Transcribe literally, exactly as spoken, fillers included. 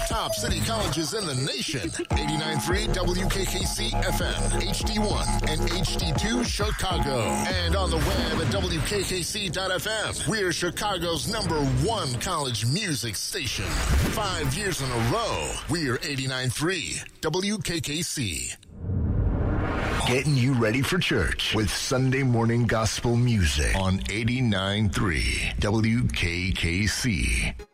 top city colleges in the nation. eighty-nine point three W K K C F M, H D one, and H D two Chicago. And on the web at W K K C dot F M. We're Chicago's number one college music station. Five years in a row, we're eighty-nine point three W K K C. Getting you ready for church with Sunday morning gospel music on eighty-nine point three W K K C.